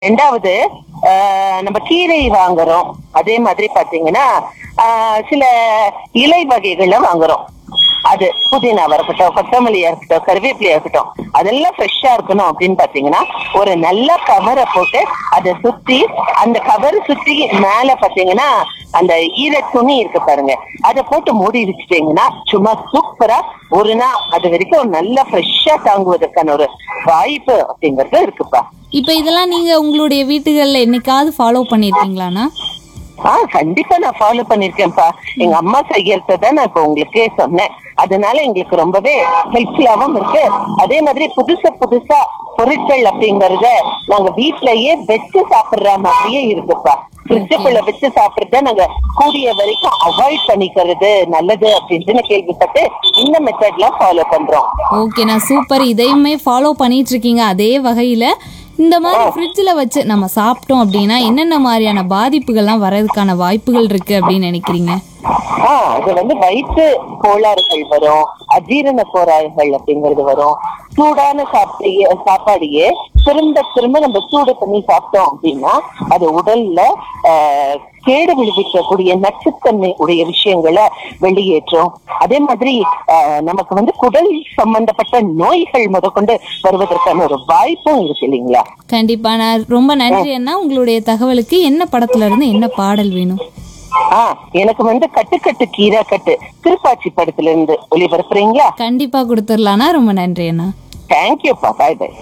ரெண்டாவது நம்ம கீரை வாங்குறோம். அதே மாதிரி பாத்தீங்கன்னா சில இலை வகைகளை வாங்குறோம். அது புதினாவா இருக்கட்டும், கொத்தமல்லியா இருக்கட்டும், கருவேப்பிலையா இருக்கட்டும், அதெல்லாம் ஃப்ரெஷ்ஷா இருக்கணும் அப்படின்னு பாத்தீங்கன்னா ஒரு நல்ல கவரை போட்டு அதை சுத்தி, அந்த கவர் சுத்தி மேல பாத்தீங்கன்னா அந்த ஈர துணி இருக்கு பாருங்க, அதை போட்டு மூடி வச்சுட்டீங்கன்னா சும்மா சூப்பரா ஒரு நாள் அது வரைக்கும் நல்லா ஃப்ரெஷ்ஷா தாங்குவதற்கான ஒரு வாய்ப்பு அப்படிங்கறது இருக்குப்பா. இப்ப இதெல்லாம் நீங்க உங்களுடைய வீட்டுகள்ல என்னைக்காவது ஃபாலோ பண்ணிருக்கீங்களாண்ணா? கண்டிப்பா நான் ஃபாலோ பண்ணிருக்கேன்ப்பா. எங்க அம்மா செய்யறதான் நான் இப்ப உங்களுக்கே சொன்னேன். அதனால எங்களுக்கு ரொம்பவே ஹெல்ப்ஃபுல்லாவும் இருக்கு. அதே மாதிரி புதுசா பொருட்கள் அப்படிங்கறத நாங்க வீட்லயே வச்சு சாப்பிடுற மாதிரியே இருக்குப்பா. ஃப்ரிட்ஜுக்குள்ள வச்சு சாப்பிடுறத நாங்க கூடிய வரைக்கும் அவாய்ட் பண்ணிக்கிறது நல்லது அப்படின்னு கேள்விப்பட்டு இந்த மெத்தட்லாம் ஃபாலோ பண்றோம். ஓகேண்ணா, சூப்பர். இதையுமே ஃபாலோ பண்ணிட்டு இருக்கீங்க. அதே வகையில இந்த மாதிரி ஃப்ரிட்ஜில் வச்சு நம்ம சாப்பிட்டோம் அப்படின்னா என்னென்ன மாதிரியான பாதிப்புகள்லாம் வர்றதுக்கான வாய்ப்புகள் இருக்கு அப்படின்னு நினைக்கிறீங்க? அது வயிற்று கோளாறுகள் வரும், அஜீரண கோளாறுகள் அப்படிங்கிறது வரும். சூடான சாப்பாடையே திரும்ப நம்ம சூடு பண்ணி சாப்பிட்டோம் அப்படின்னா அது உடல்ல கேடு விளைவிக்கக்கூடிய நச்சுத்தன்மை உடைய விஷயங்களை வெளியேற்றும். அதே மாதிரி நமக்கு குடல் சம்பந்தப்பட்ட நோய்கள் முதற்கொண்டு வருவதற்கான ஒரு வாய்ப்பும் இருக்கு இல்லைங்களா? கண்டிப்பா. நான் ரொம்ப நன்றி அண்ணா. உங்களுடைய தகவலுக்கு என்ன படத்துல இருந்து என்ன பாடல் வேணும்? எனக்கு கட்டு கீரை கட்டு திருப்பாச்சி படத்துல இருந்து ஒளிபரப்புறீங்களா? கண்டிப்பா கொடுத்துடலாம்னா. ரொம்ப நன்றி அண்ணா. தேங்க்யூப்பா. பாய் பாய்.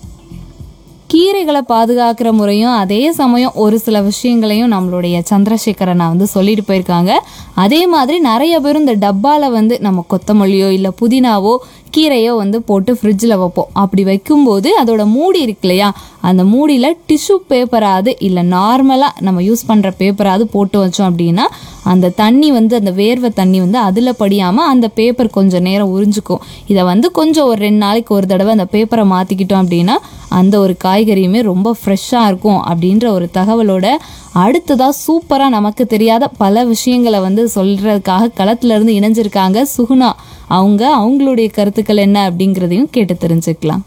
கீரைகளை பாதுகாக்கிற முறையும் அதே சமயம் ஒரு சில விஷயங்களையும் நம்மளுடைய சந்திரசேகரனா சொல்லிட்டு போயிருக்காங்க. அதே மாதிரி நிறைய பேரும் இந்த டப்பால நம்ம கொத்தமல்லியோ இல்லை புதினாவோ கீரையோ போட்டு ஃப்ரிட்ஜில் வைப்போம். அப்படி வைக்கும்போது அதோட மூடி இருக்கு இல்லையா, அந்த மூடியில் டிஷ்யூ பேப்பராது இல்லை நார்மலாக நம்ம யூஸ் பண்ணுற பேப்பராது போட்டு வச்சோம் அப்படின்னா அந்த தண்ணி அந்த வேர்வை தண்ணி அதில் படியாமல் அந்த பேப்பர் கொஞ்சம் நேரம் உறிஞ்சிக்கும். இதை கொஞ்சம் ஒரு 2 நாளைக்கு ஒரு தடவை அந்த பேப்பரை மாற்றிக்கிட்டோம் அப்படின்னா அந்த ஒரு காய்கறியுமே ரொம்ப ஃப்ரெஷ்ஷாக இருக்கும் அப்படின்ற ஒரு தகவலோட அடுத்ததாக சூப்பராக நமக்கு தெரியாத பல விஷயங்களை சொல்கிறதுக்காக களத்துலேருந்து இணைஞ்சிருக்காங்க சுகுணா. அவங்களுடைய கருத்துக்கள் என்ன அப்படிங்கிறதையும் கேட்டு தெரிஞ்சுக்கலாம்.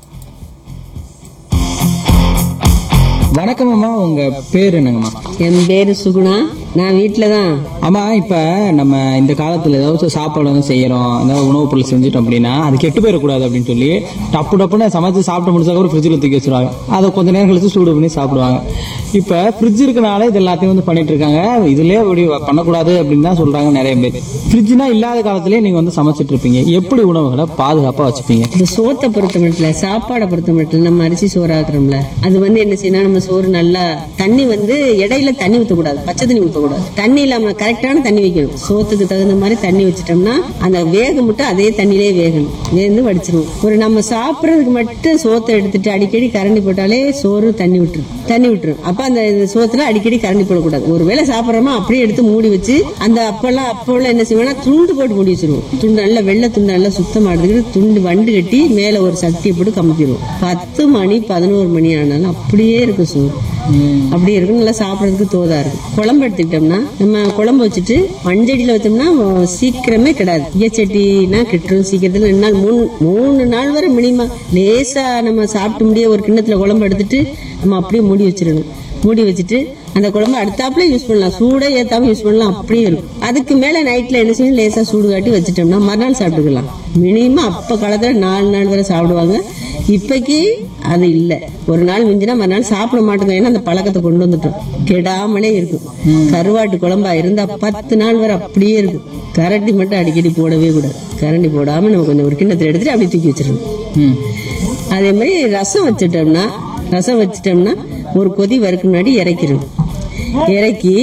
வணக்கம் அம்மா, உங்க பேர் என்னங்கம்மா? என் பேரு சுகுணா. நான் வீட்டுல தான். ஆமா, இப்ப நம்ம இந்த காலத்துல ஏதாவது சாப்பாடு செய்யறோம், ஏதாவது உணவுப் பொருள் செஞ்சுட்டோம் அப்படின்னா அது கெட்டு போயிடக்கூடாது அப்படின்னு சொல்லி டப்புன்னு சமைச்சு சாப்பிட்டு முடிச்சா ஃப்ரிட்ஜில் தூக்கி வச்சிருவாங்க. அதை கொஞ்ச நேரம் கழிச்சு சூடு பண்ணி சாப்பிடுவாங்க. இப்ப ஃப்ரிட்ஜ் இருக்கனால இது எல்லாத்தையும் பண்ணிட்டு இருக்காங்க. இதுலயே அப்படி பண்ணக்கூடாது அப்படின்னு தான் சொல்றாங்க நிறைய பேர். ஃப்ரிட்ஜ்னா இல்லாத காலத்திலேயே நீங்க சமைச்சிட்டு இருப்பீங்க. எப்படி உணவுகளை பாதுகாப்பா வச்சுப்பீங்க? இந்த சோத்தை பொறுத்த மட்டும், சாப்பாடை பொறுத்த மட்டும், நம்ம அரிசி சோறு ஆக்குறோம்ல, அது என்ன செய்யணும், நம்ம சோறு நல்லா தண்ணி இடையில தண்ணி ஊற்றக்கூடாது, பச்சை தண்ணி ஊற்றக்கூடாது. தண்ணி இல்லாம கரெக்டான தண்ணி வைக்கணும். சோத்துக்கு தகுந்த மாதிரி தண்ணி வச்சுட்டோம்னா அந்த வேகம் மட்டும் அதே தண்ணியிலே வேகணும், வேந்து வடிச்சிருவோம். ஒரு நம்ம சாப்பிடறதுக்கு மட்டும் சோத்தை எடுத்துட்டு அடிக்கடி கரண்டி போட்டாலே சோறு தண்ணி விட்டுரும். அப்ப அந்த சோத்துல அடிக்கடி கரண்டி போடக்கூடாது. ஒருவேளை சாப்பிடறோமா அப்படியே எடுத்து மூடி வச்சு அந்த அப்பெல்லாம் என்ன செய்வோம்னா துண்டு போட்டு மூடி வச்சிருவோம். துண்டு நல்லா வெள்ளை துண்டு நல்லா சுத்தமாடுறதுக்கு துண்டு வண்டு கட்டி மேல ஒரு சட்டியை போட்டு கமுத்திடுவோம். 10 மணி 11 மணி ஆனாலும் அப்படியே இருக்கும் சோறு. அப்படியே இருக்கும், நல்லா சாப்பிடறதுக்கு தோதா இருக்கும். குழம்பு எடுத்துக்கிட்டோம்னா நம்ம குழம்பு வச்சுட்டு மஞ்சடியில வச்சோம்னா சீக்கிரமே கிடாது. ஈயச்சட்டினா கிட்டுரும் சீக்கிரத்துல. 2 நாள் 3 நாள் வரை மினிமம். லேசா நம்ம சாப்பிட்டு முடிய ஒரு கிண்ணத்துல குழம்பு எடுத்துட்டு நம்ம அப்படியே மூடி வச்சிடணும். மூடி வச்சுட்டு அந்த குழம்பு அடுத்தாப்புல யூஸ் பண்ணலாம், சூட ஏத்தாம யூஸ் பண்ணலாம், அப்படியே இருக்கும். அதுக்கு மேல நைட்ல என்ன செய்யணும், லேசா சூடு காட்டி வச்சுட்டோம்னா மறுநாள் சாப்பிட்டுக்கலாம். மினிமம் அப்ப காலத்துல 4 நாள் வரை சாப்பிடுவாங்க. இப்பக்கு அது இல்ல. ஒரு நாள் மிஞ்சினா மறுநாள் சாப்பிட மாட்டோம். ஏன்னா அந்த பழக்கத்தை கொண்டு வந்துட்டோம். கெடாமலே இருக்கும். கருவாட்டு குழம்பா இருந்தா 10 நாள் வரை அப்படியே இருக்கும். கரண்டி மட்டும் அடிக்கடி போடவே கூடாது. கரண்டி போடாம நம்ம கொஞ்சம் ஒரு கிண்ணத்துல எடுத்துட்டு அப்படியே தூக்கி வச்சிடணும். அதே மாதிரி ரசம் வச்சுட்டோம்னா ஒரு கொதி வரைக்கும் முன்னாடி இறக்கி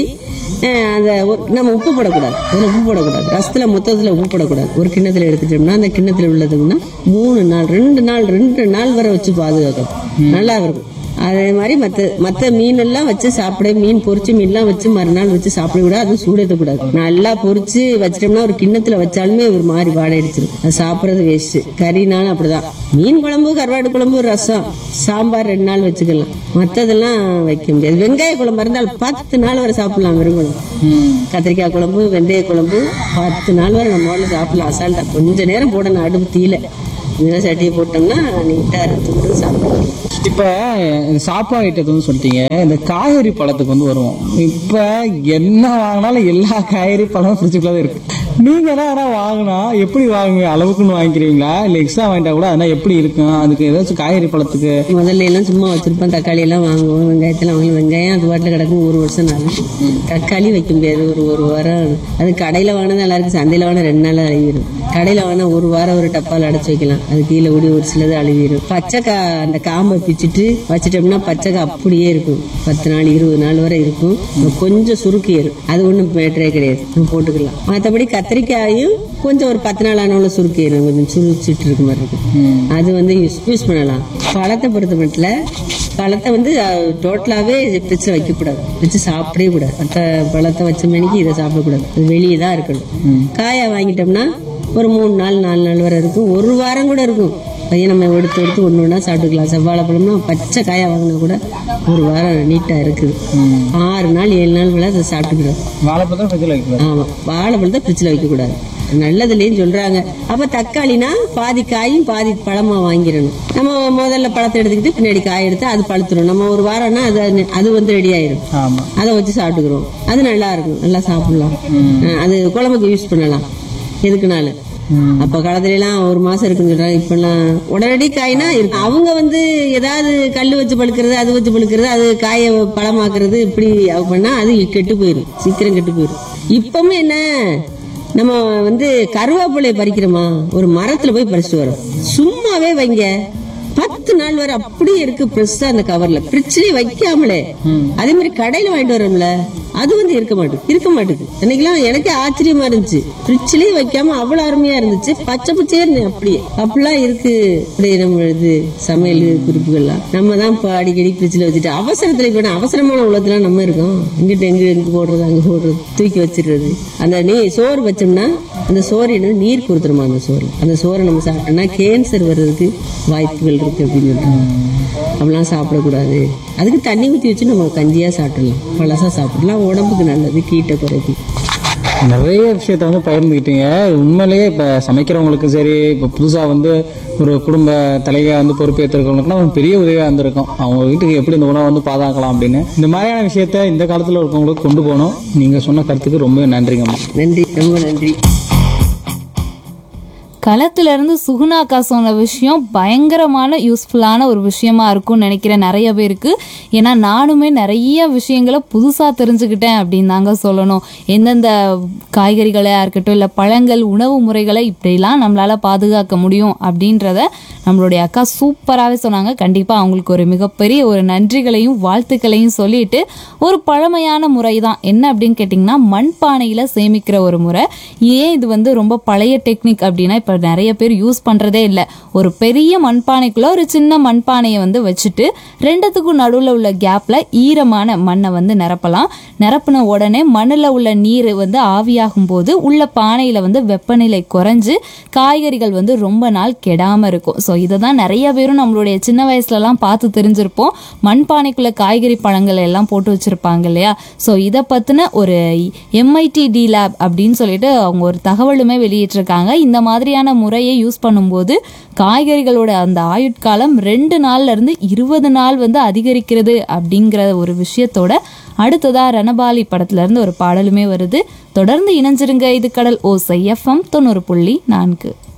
நம்ம உப்பு போடக்கூடாது. ரசத்துல மொத்தத்துல உப்பு போடக்கூடாது. ஒரு கிண்ணத்துல எடுத்துட்டோம்னா அந்த கிண்ணத்துல உள்ளதுன்னா 3 நாள் 2 நாள் வரை வச்சு பாதுகாக்கணும். நல்லா இருக்கும். அதே மாதிரி மத்த மீன் எல்லாம் வச்சு சாப்பிட, மீன் பொரிச்சு மீன்லாம் வச்சு மறுநாள் வச்சு சாப்பிட கூடாது. அது சூடேற்றக்கூடாது. நல்லா பொரிச்சு வச்சிட்டோம்னா ஒரு கிண்ணத்துல வச்சாலுமே ஒரு மாதிரி வாடை அடிச்சிடும். அது சாப்பிடறது வேஸ்ட். கறினாலும் அப்படிதான். மீன் குழம்பு, கருவாடு குழம்பு, ரசம், சாம்பார் 2 நாள் வச்சுக்கலாம். மத்ததெல்லாம் வைக்க முடியாது. வெங்காய குழம்பு இருந்தால் 10 நாள் வரை சாப்பிடலாம். வெறும் குழம்பு, கத்திரிக்காய் குழம்பு, வெந்தய குழம்பு 10 நாள் வரை நம்ம சாப்பிடலாம். அசால்ட்டா கொஞ்ச நேரம் போடணும் அடுப்பு தீல. இதெல்லாம் சட்டியை போட்டோம்னா நீட்டா இருந்து சாப்பிடலாம். இப்ப இந்த சாப்பாடு ஐட்டத்தை வந்து சொல்லிட்டீங்க, இந்த காய்கறி பழத்துக்கு வந்து வருவோம். இப்ப என்ன வாங்கினாலும் எல்லா காய்கறி பழமும் ஃப்ரிட்ஜுக்குள்ள தான் இருக்கு. நீங்க என்ன வாங்கினா எப்படி வாங்குவீங்க? அளவுக்குன்னு வாங்கிக்கிறீங்களா இல்ல எக்ஸ்ட்ரா வாங்கிட்டா கூட அதெல்லாம் எப்படி இருக்கும்? அதுக்கு ஏதாச்சும் காய்கறி பழத்துக்கு முதல்ல எல்லாம் சும்மா வச்சிருப்போம். தக்காளி எல்லாம் வாங்குவோம், வெங்காயத்தெல்லாம் வாங்கி வெங்காயம் அது வாட்டில் கிடக்கும் 1 வருஷம் நாள். தக்காளி வைக்க முடியாது, ஒரு வாரம். அது கடையில் வாங்கினது நல்லா இருக்கு, சந்தையில் வாங்கின 2 நாள் அழுவிடும். கடையில் வாங்கினா 1 வாரம் ஒரு டப்பாவில் அடைச்சி வைக்கலாம், அது கீழே ஓடி ஒரு சிலது அழுவிடும். பச்சைக்காய் அந்த காம்பை பிச்சுட்டு வச்சிட்டோம்னா பச்சைக்காய் அப்படியே இருக்கும், 10 நாள் 20 நாள் வரை இருக்கும். கொஞ்சம் சுருக்கி ஏறும், அது ஒன்றும் மேட்டரே கிடையாது, போட்டுக்கலாம். மற்றபடி கத்திரிக்காயும் கொஞ்சம் ஒரு 10 நாள் ஆனவங்கள சுருக்கி ஏறும், கொஞ்சம் சுருச்சிட்டு இருக்க மாதிரி இருக்கும். அது வந்து யூஸ் பண்ணலாம். பழத்தை பொறுத்த மட்டும் பழத்தை வந்து டோட்டலாவே பிரிச்சு வைக்க கூடாது, பிரிச்சு சாப்பிடவே கூடாது. மற்ற பழத்தை வச்ச மணிக்கு இதை சாப்பிடக்கூடாது, வெளியே தான் இருக்கணும். காயா வாங்கிட்டோம்னா ஒரு 3 நாள் 4 நாள் வரை இருக்கும், 1 வாரம் கூட இருக்கும். பையன் நம்ம எடுத்து ஒன்று ஒன்றா சாப்பிட்டுக்கலாம். செவ்வாழை பழம்னா பச்சை காயா வாங்கினா கூட 1 வாரம் நீட்டா இருக்குது. 6 நாள் 7 நாள் கூட அதை சாப்பிட்டுக்கிறோம். வாழைப்பழத்தை ஃப்ரிட்ஜில் வைக்கக்கூடாது. ஆமா, வாழைப்பழத்தை ஃப்ரிட்ஜில் வைக்கக்கூடாது, நல்லதுலேயும் சொல்றாங்க. அப்ப தக்காளினா பாதி காயும் பாதி பழமா வாங்கிடணும். நம்ம முதல்ல பழத்தை எடுத்துக்கிட்டு பின்னாடி காய் எடுத்து அது பழுத்துரும். நம்ம 1 வாரம்னா அது வந்து ரெடி ஆயிரும், அதை வச்சு சாப்பிட்டுக்கிறோம். அது நல்லா இருக்கும், நல்லா சாப்பிடலாம். அது குழம்புக்கு யூஸ் பண்ணலாம் எதுக்குனாலும். அப்ப காலத்துல எல்லாம் 1 மாசம் இருக்குன்னு சொல்றாங்க, இப்ப எல்லாம் உடனடி காய்னா இருக்கு. அவங்க வந்து ஏதாவது கல்லு வச்சு பழுக்கிறது, அது வச்சு பழுக்கிறது, அது காயை பழமாக்குறது, இப்படி பண்ணா அது கெட்டு போயிடும், சீக்கிரம் கெட்டு போயிடும். இப்பவுமே என்ன, நம்ம வந்து கருவேப்பிலையை பறிக்கிறோமா, ஒரு மரத்துல போய் பறிச்சுட்டு வரோம், சும்மாவே வைங்க 10 நாள் வரை அப்படியே இருக்கு ஃப்ரெஷ்ஷா அந்த கவர்ல, ஃப்ரிட்ஜ்லயே வைக்காமலே. அதே மாதிரி கடையில வாங்கிட்டு வரோம்ல, அது வந்து இருக்க மாட்டேங்குது. அன்னைக்கெல்லாம் எனக்கே ஆச்சரியமா இருந்துச்சு, ஃப்ரிட்ஜ்லயே வைக்காம அவ்வளவு அருமையா இருந்துச்சு, பச்சை பச்சையே அப்படியே. அப்படிலாம் இருக்கு அப்படியே நம்ம இது சமையல் குறிப்புகள்லாம். நம்ம தான் இப்ப அடிக்கடி ஃப்ரிட்ஜ்ல வச்சுட்டு அவசரத்துல, இப்ப அவசரமான உலகத்துல நம்ம இருக்கோம், எங்க போடுறது அங்க போடுறது, தூக்கி வச்சிடுறது. அந்த சோறு வச்சோம்னா அந்த சோறு என்ன நீர் கொடுத்துருமா, அந்த சோறை நம்ம சாப்பிட்டோம்னா கேன்சர் வர்றதுக்கு வாய்ப்புகள் இருக்கு அப்படின்னு சொல்றாங்க. அப்படிலாம் சாப்பிடக்கூடாது. அதுக்கு தண்ணி ஊற்றி வச்சு நம்ம கஞ்சியா சாப்பிடலாம், பழசா சாப்பிடலாம், உடம்புக்கு நல்லது, கீட்டை குறைக்கும். நிறைய விஷயத்த வந்து பகிர்ந்துக்கிட்டீங்க. உண்மையிலேயே இப்போ சமைக்கிறவங்களுக்கும் சரி, இப்போ புதுசாக வந்து ஒரு குடும்ப தலைவியா வந்து பொறுப்பேற்றிருக்கவங்களுக்குலாம் பெரிய உதவியாக இருந்திருக்கும். அவங்க வீட்டுக்கு எப்படி இந்த உணவை வந்து பாதுகாக்கலாம் அப்படின்னு இந்த மாதிரியான விஷயத்த இந்த காலத்தில் இருக்கவங்களுக்கு கொண்டு போகணும். நீங்கள் சொன்ன கருத்துக்கு ரொம்ப நன்றிங்கம்மா. நன்றி, ரொம்ப நன்றி. களத்திலிருந்து சுகுணாக்கா சொன்ன விஷயம் பயங்கரமான யூஸ்ஃபுல்லான ஒரு விஷயமா இருக்கும்னு நினைக்கிறேன் நிறைய பேருக்கு. ஏன்னா நானுமே நிறைய விஷயங்களை புதுசாக தெரிஞ்சுக்கிட்டேன் அப்படின்னு தாங்க சொல்லணும். எந்தெந்த காய்கறிகளாக இருக்கட்டும், இல்லை பழங்கள், உணவு முறைகளை இப்படிலாம் நம்மளால் பாதுகாக்க முடியும் அப்படின்றத நம்மளுடைய அக்கா சூப்பராகவே சொன்னாங்க. கண்டிப்பாக அவங்களுக்கு ஒரு மிகப்பெரிய ஒரு நன்றிகளையும் வாழ்த்துக்களையும் சொல்லிட்டு, ஒரு பழமையான முறை தான் என்ன அப்படின்னு கேட்டிங்கன்னா, மண்பானையில் சேமிக்கிற ஒரு முறை. ஏன் இது வந்து ரொம்ப பழைய டெக்னிக் அப்படின்னா, இப்போ நிறைய பேர் யூஸ் பண்ணுறதே இல்லை. ஒரு பெரிய மண்பானைக்குள்ளே ஒரு சின்ன மண்பானையை வந்து வச்சுட்டு 2த்துக்கும் நடுவில் உள்ள கேப்பில் ஈரமான மண்ணை வந்து நிரப்பலாம். நிரப்பின உடனே மண்ணில் உள்ள நீர் வந்து ஆவியாகும் போது உள்ள பானையில் வந்து வெப்பநிலை குறைஞ்சு காய்கறிகள் வந்து ரொம்ப நாள் கெடாமல் இருக்கும். ஸோ இதை தான் நிறைய பேரும் நம்மளுடைய சின்ன வயசுலலாம் பார்த்து தெரிஞ்சிருப்போம். மண்பானைக்குள்ளே காய்கறி பழங்கள் எல்லாம் போட்டு வச்சுருப்பாங்க இல்லையா. ஸோ இதை பற்றின ஒரு MIT லேப் அப்படின்னு சொல்லிட்டு அவங்க ஒரு தகவலுமே வெளியிட்டிருக்காங்க. இந்த மாதிரியான முறையை யூஸ் பண்ணும்போது காய்கறிகளோட அந்த ஆயுட்காலம் 2 நாள்ல இருந்து 20 நாள் வந்து அதிகரிக்கிறது அப்படிங்கிற ஒரு விஷயத்தோட அடுத்ததா ரணபாலி படத்துல இருந்து ஒரு பாடலுமே வருது. தொடர்ந்து இணைஞ்சிருங்க. இது கடல் ஓசை FM 90.4.